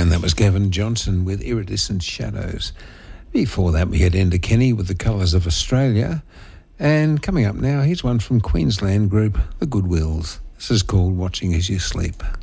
And that was Gavin Johnson with Iridescent Shadows. Before that, we had Enda Kenny with The Colours of Australia. And coming up now, here's one from Queensland group The Goodwills. This is called Watching As You Sleep.